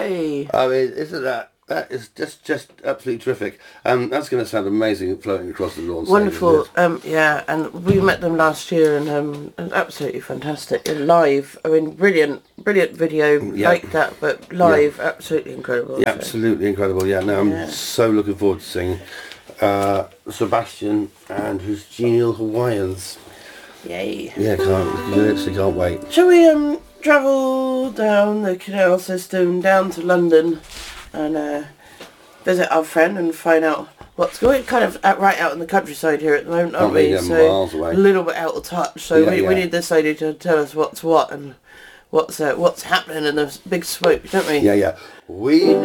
Yay! I mean, isn't that is just absolutely terrific. That's going to sound amazing floating across the lawn. Wonderful. Yeah, and we met them last year, and absolutely fantastic. And live, I mean, brilliant video like that, but live, absolutely incredible. Yeah, absolutely incredible. Yeah, no, I'm so looking forward to seeing Sebastian and his genial Hawaiians. Yay! Yeah, literally can't wait. Shall we travel down the canal system down to London and visit our friend and find out what's going? Kind of right out in the countryside here at the moment, aren't we? So miles away. A little bit out of touch. So we need this lady to tell us what's what and what's happening in the big smoke, don't we? Yeah. We